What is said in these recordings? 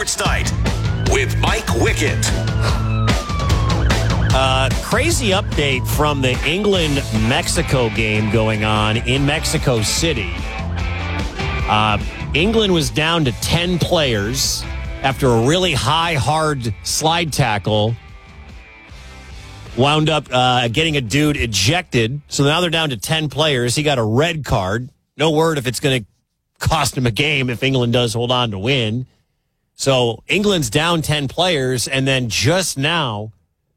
Sports Night with Mike Wickett. Crazy update from the England-Mexico game going on in Mexico City. England was down to 10 players after a really high, hard slide tackle. Wound up getting a dude ejected. So now they're down to 10 players. He got a red card. No word if it's going to cost him a game if England does hold on to win. So England's down 10 players, and then just now,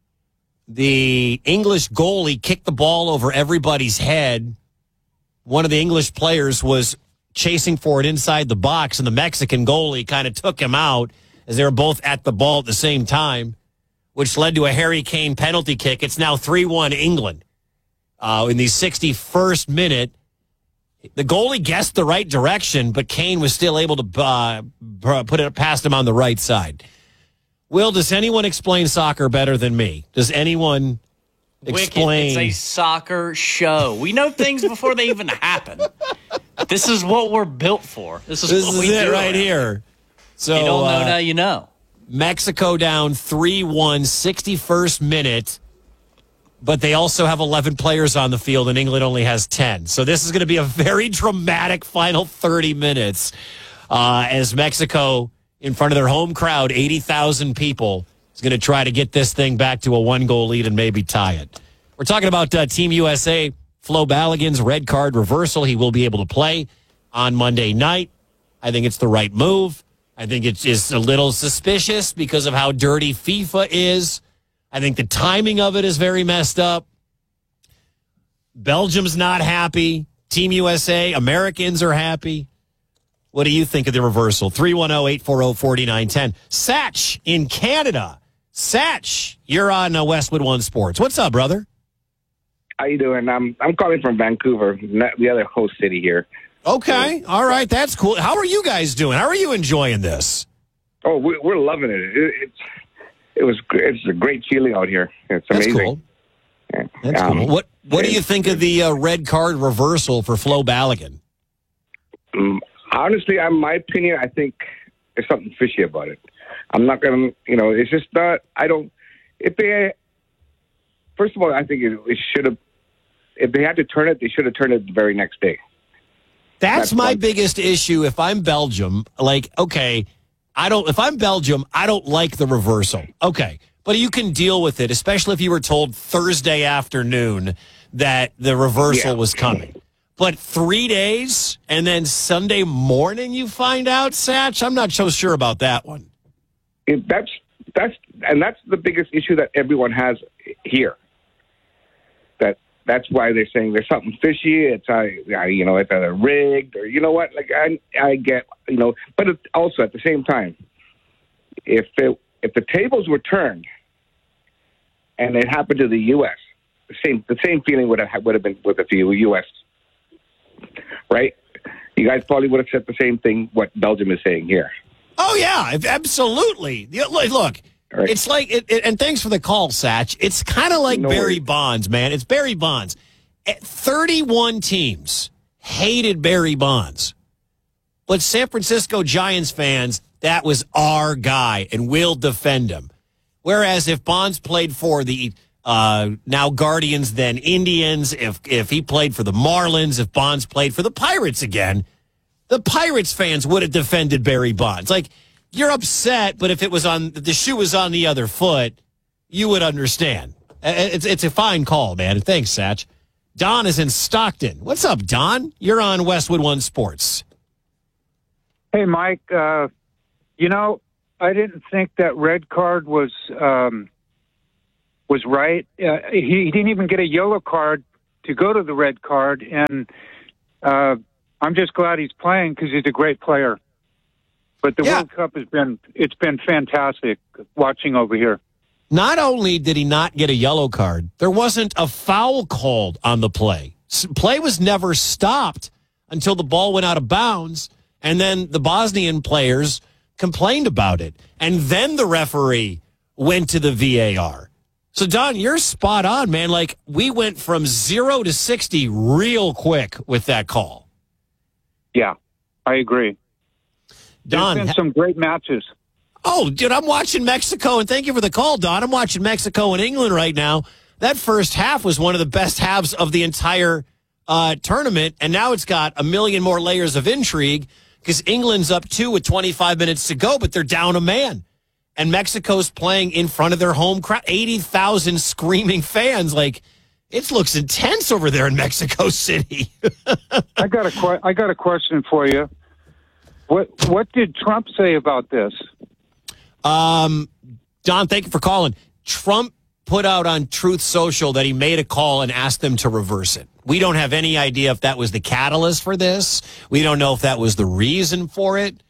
the English goalie kicked the ball over everybody's head. One of the English players was chasing for it inside the box, and the Mexican goalie kind of took him out as they were both at the ball at the same time, which led to a Harry Kane penalty kick. It's now 3-1 England. In the 61st minute, the goalie guessed the right direction, but Kane was still able to put it past him on the right side. Will, does anyone explain soccer better than me? Does anyone explain? Wicked, it's a soccer show. We know things before they even happen. This is what we're built for. This is what we do right here. So you don't know now you know. Mexico down 3-1, 61st minute, but they also have 11 players on the field, and England only has 10. So this is going to be a very dramatic final 30 minutes as Mexico, in front of their home crowd, 80,000 people, is going to try to get this thing back to a one-goal lead and maybe tie it. We're talking about Team USA, Flo Balogun's red card reversal. He will be able to play on Monday night. I think it's the right move. I think it's just a little suspicious because of how dirty FIFA is. I think the timing of it is very messed up. Belgium's not happy. Team USA, Americans are happy. What do you think of the reversal? 310-840-4910. Satch in Canada. Satch, you're on Westwood One Sports. What's up, brother? How you doing? I'm calling from Vancouver, the other host city here. Okay, all right, that's cool. How are you guys doing? How are you enjoying this? Oh, we're loving it. It's a great feeling out here. It's amazing. That's cool. That's cool. What do you think of the red card reversal for Flo Balogun? Honestly, in my opinion, I think there's something fishy about it. I'm not going to, it's just not, first of all, I think it should have, if they had to turn it, they should have turned it the very next day. That's my biggest issue. If I'm Belgium, if I'm Belgium, I don't like the reversal. Okay. But you can deal with it, especially if you were told Thursday afternoon that the reversal was coming. But 3 days and then Sunday morning you find out, Satch? I'm not so sure about that one. That's the biggest issue that everyone has here. That's why they're saying there's something fishy. It's either rigged or I get but it's also at the same time, if the tables were turned and it happened to the U.S., the same feeling would have been with the U.S. Right? You guys probably would have said the same thing what Belgium is saying here. Oh yeah, absolutely. Look. Right. It's like, and thanks for the call, Satch. It's kind of like Barry Bonds, man. It's Barry Bonds. 31 teams hated Barry Bonds. But San Francisco Giants fans, that was our guy, and we'll defend him. Whereas if Bonds played for the now Guardians, then Indians, if he played for the Marlins, if Bonds played for the Pirates again, the Pirates fans would have defended Barry Bonds. Like, you're upset, but if the shoe was on the other foot, you would understand. It's a fine call, man. Thanks, Satch. Don is in Stockton. What's up, Don? You're on Westwood One Sports. Hey, Mike. I didn't think that red card was right. He didn't even get a yellow card to go to the red card, and I'm just glad he's playing because he's a great player. But the World Cup it's been fantastic watching over here. Not only did he not get a yellow card, there wasn't a foul called on the play. Play was never stopped until the ball went out of bounds, and then the Bosnian players complained about it. And then the referee went to the VAR. So, Don, you're spot on, man. Like, we went from 0 to 60 real quick with that call. Yeah, I agree. Don, there's been some great matches. Oh, dude, I'm watching Mexico, and thank you for the call, Don. I'm watching Mexico and England right now. That first half was one of the best halves of the entire tournament, and now it's got a million more layers of intrigue because England's up 2 with 25 minutes to go, but they're down a man. And Mexico's playing in front of their home crowd, 80,000 screaming fans. Like, it looks intense over there in Mexico City. I got a question for you. What did Trump say about this? Don, thank you for calling. Trump put out on Truth Social that he made a call and asked them to reverse it. We don't have any idea if that was the catalyst for this. We don't know if that was the reason for it.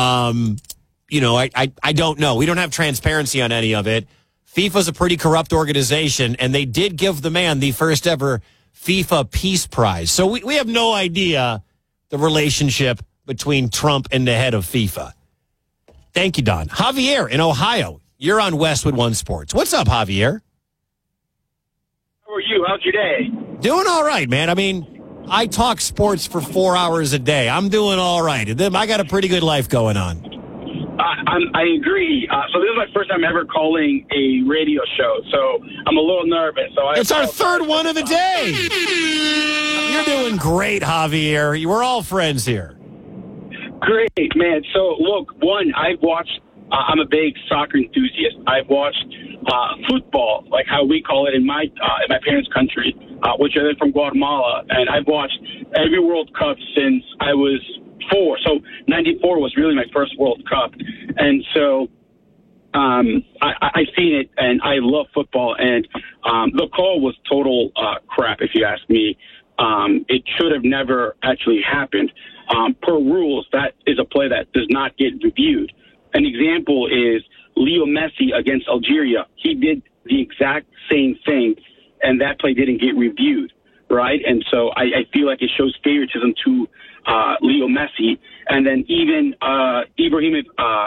I don't know. We don't have transparency on any of it. FIFA's a pretty corrupt organization, and they did give the man the first ever FIFA Peace Prize. So we have no idea the relationship between Trump and the head of FIFA. Thank you, Don. Javier in Ohio, you're on Westwood One Sports. What's up, Javier? How are you? How's your day? Doing all right, man. I mean, I talk sports for 4 hours a day. I'm doing all right. I got a pretty good life going on. I agree. So this is my first time ever calling a radio show, so I'm a little nervous. It's our third one of the day. You're doing great, Javier. We're all friends here. Great, man. So, look, I've watched, I'm a big soccer enthusiast. I've watched football, like how we call it in my parents' country, which are from Guatemala, and I've watched every World Cup since I was 4. So 94 was really my first World Cup. And so I've seen it, and I love football. And the call was total crap, if you ask me. It should have never actually happened. Per rules, that is a play that does not get reviewed. An example is Leo Messi against Algeria. He did the exact same thing, and that play didn't get reviewed, right? And so I feel like it shows favoritism to Leo Messi. And then even Zlatan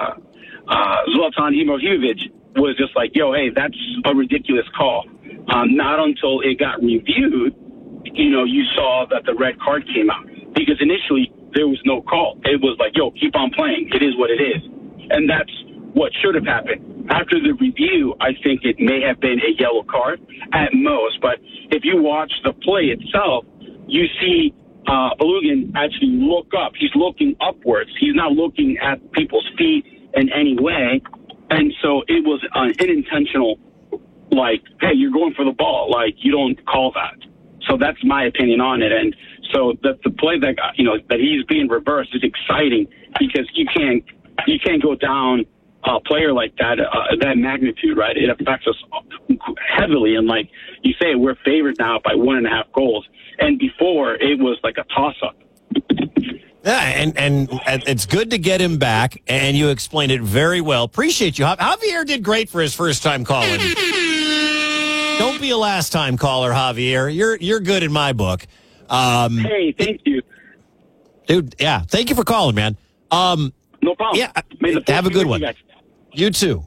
Ibrahimovic was just like, yo, hey, that's a ridiculous call. Not until it got reviewed, you saw that the red card came out. Because initially, there was no call. It was like, yo, keep on playing. It is what it is. And that's what should have happened. After the review, I think it may have been a yellow card at most. But if you watch the play itself, you see Balogun actually look up. He's looking upwards. He's not looking at people's feet in any way. And so it was an unintentional, like, hey, you're going for the ball. Like, you don't call that. So that's my opinion on it. And so the play that that he's being reversed is exciting because you can't go down a player like that, that magnitude, right? It affects us heavily. And like you say, we're favored now by 1.5 goals. And before it was like a toss up. Yeah, and it's good to get him back, and you explained it very well. Appreciate you. Javier did great for his first time calling. Don't be a last time caller, Javier. You're good in my book. Hey, thank you, dude. Yeah, thank you for calling, man. No problem. Yeah, have a good one. You too.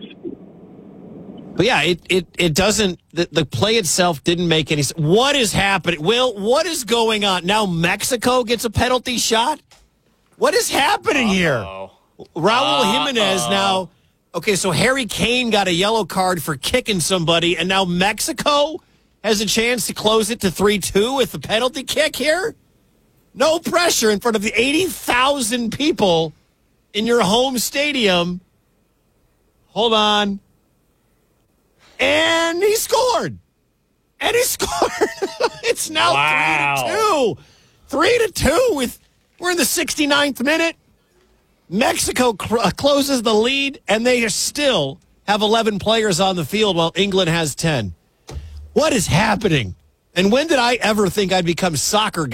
But yeah, it doesn't. The play itself didn't make any sense. What is happening? Will, what is going on now? Mexico gets a penalty shot. What is happening here? Raul Jimenez now. Okay, so Harry Kane got a yellow card for kicking somebody, and now Mexico has a chance to close it to 3-2 with the penalty kick here? No pressure in front of the 80,000 people in your home stadium. Hold on. And he scored. And he scored. It's now 3-2. 3-2 we're in the 69th minute. Mexico closes the lead, and they still have 11 players on the field while England has 10. What is happening? And when did I ever think I'd become soccer guy?